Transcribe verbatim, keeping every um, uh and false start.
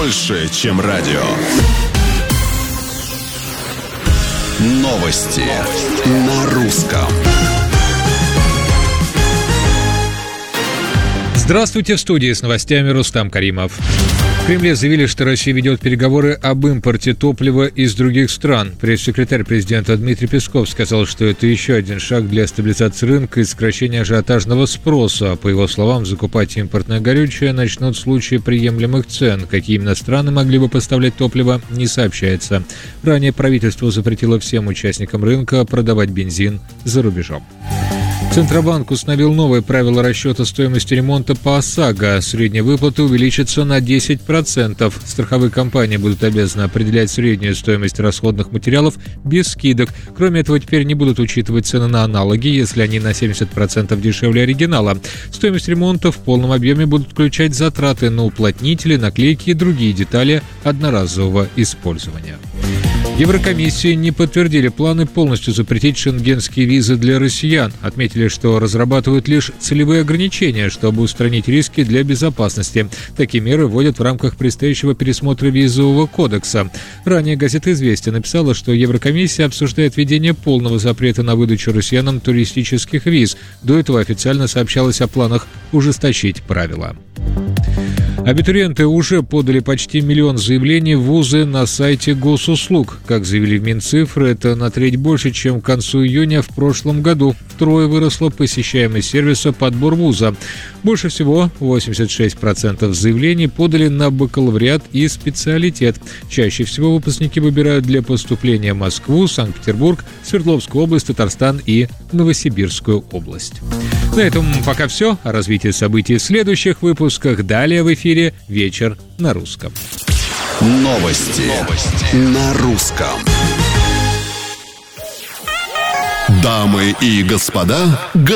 больше, чем радио. Новости на русском. Здравствуйте, в студии с новостями Рустам Каримов. В Кремле заявили, что Россия ведет переговоры об импорте топлива из других стран. Пресс-секретарь президента Дмитрий Песков сказал, что это еще один шаг для стабилизации рынка и сокращения ажиотажного спроса. По его словам, закупать импортное горючее начнут в случае приемлемых цен. Какие именно страны могли бы поставлять топливо, не сообщается. Ранее правительство запретило всем участникам рынка продавать бензин за рубежом. Центробанк установил новые правила расчета стоимости ремонта по ОСАГО. Средняя выплата увеличится на десять процентов. Страховые компании будут обязаны определять среднюю стоимость расходных материалов без скидок. Кроме этого, теперь не будут учитывать цены на аналоги, если они на семьдесят процентов дешевле оригинала. Стоимость ремонта в полном объеме будут включать затраты на уплотнители, наклейки и другие детали одноразового использования. Еврокомиссии не подтвердили планы полностью запретить шенгенские визы для россиян. Отметили, что разрабатывают лишь целевые ограничения, чтобы устранить риски для безопасности. Такие меры вводят в рамках предстоящего пересмотра визового кодекса. Ранее газета «Известия» написала, что Еврокомиссия обсуждает введение полного запрета на выдачу россиянам туристических виз. До этого официально сообщалось о планах ужесточить правила. Абитуриенты уже подали почти миллион заявлений в вузы на сайте госуслуг. Как заявили в Минцифры, это на треть больше, чем к концу июня в прошлом году. Втрое выросла посещаемость сервиса «Подбор вуза». Больше всего, восемьдесят шесть процентов заявлений подали на бакалавриат и специалитет. Чаще всего выпускники выбирают для поступления Москву, Санкт-Петербург, Свердловскую область, Татарстан и Новосибирскую область. На этом пока все. О развитии событий в следующих выпусках. Далее в эфире «Вечер на русском». Новости, Новости. на русском. Дамы и господа,